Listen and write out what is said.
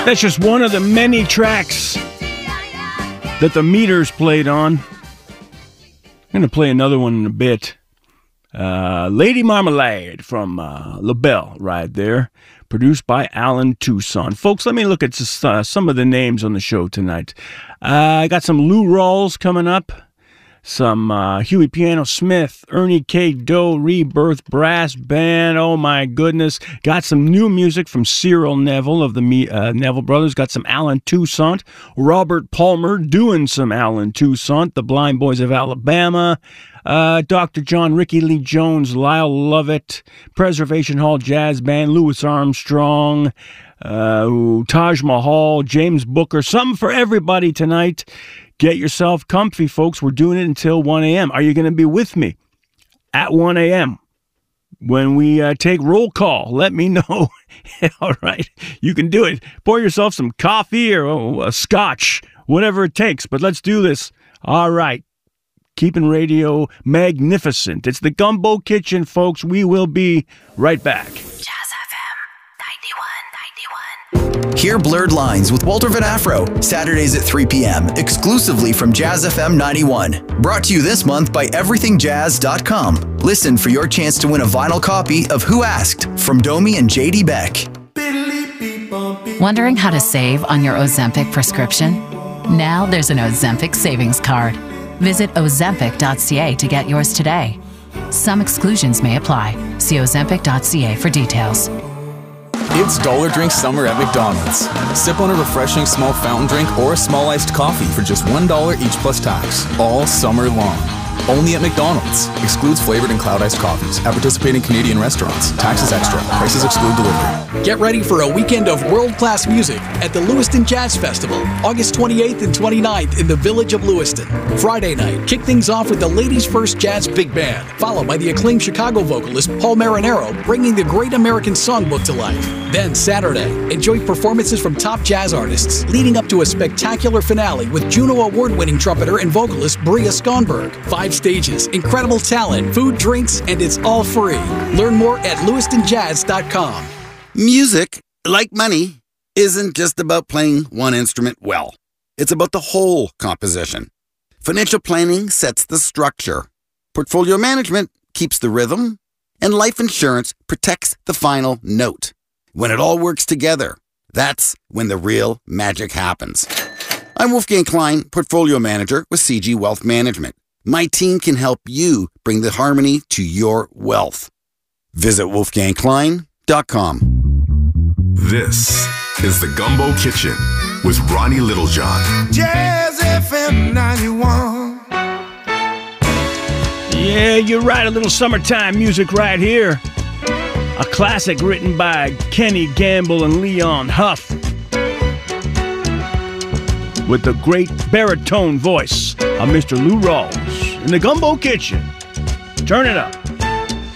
That's just one of the many tracks that the Meters played on. I'm going to play another one in a bit. Lady Marmalade from LaBelle right there. Produced by Alan Toussaint. Folks, let me look at just, some of the names on the show tonight. I got some Lou Rawls coming up. Some Huey Piano Smith, Ernie K. Doe, Rebirth Brass Band. Oh my goodness. Got some new music from Cyril Neville of the Neville Brothers. Got some Alan Toussaint. Robert Palmer doing some Alan Toussaint. The Blind Boys of Alabama. Dr. John, Ricky Lee Jones, Lyle Lovett, Preservation Hall Jazz Band, Louis Armstrong, Taj Mahal, James Booker. Something for everybody tonight. Get yourself comfy, folks. We're doing it until 1 a.m. Are you going to be with me at 1 a.m.? When we take roll call, let me know. All right, you can do it. Pour yourself some coffee or a scotch, whatever it takes. But let's do this. All right. Keeping radio magnificent. It's the Gumbo Kitchen, folks. We will be right back. Jazz FM 91. Hear Blurred Lines with Walter Van Afro, Saturdays at 3 p.m., exclusively from Jazz FM 91. Brought to you this month by EverythingJazz.com. Listen for your chance to win a vinyl copy of Who Asked from Domi and J.D. Beck. Wondering how to save on your Ozempic prescription? Now there's an Ozempic savings card. Visit Ozempic.ca to get yours today. Some exclusions may apply. See Ozempic.ca for details. It's Dollar Drink Summer at McDonald's. Sip on a refreshing small fountain drink or a small iced coffee for just $1 each plus tax, all summer long. Only at McDonald's. Excludes flavored and cloud iced coffees. At participating Canadian restaurants. Taxes extra. Prices exclude delivery. Get ready for a weekend of world-class music at the Lewiston Jazz Festival, August 28th and 29th in the Village of Lewiston. Friday night, kick things off with the Ladies First Jazz Big Band, followed by the acclaimed Chicago vocalist Paul Marinero bringing the Great American Songbook to life. Then Saturday, enjoy performances from top jazz artists, leading up to a spectacular finale with Juno Award-winning trumpeter and vocalist Bria Skonberg. 5 stages, incredible talent, food, drinks, and it's all free. Learn more at lewistonjazz.com. Music, like money, isn't just about playing one instrument well. It's about the whole composition. Financial planning sets the structure. Portfolio management keeps the rhythm. And life insurance protects the final note. When it all works together, that's when the real magic happens. I'm Wolfgang Klein, Portfolio Manager with CG Wealth Management. My team can help you bring the harmony to your wealth. Visit wolfgangklein.com. This is the Gumbo Kitchen with Ronnie Littlejohn. Jazz FM 91. Yeah, you're right. A little summertime music right here. A classic written by Kenny Gamble and Leon Huff, with the great baritone voice of Mr. Lou Rawls in the Gumbo Kitchen. Turn it up.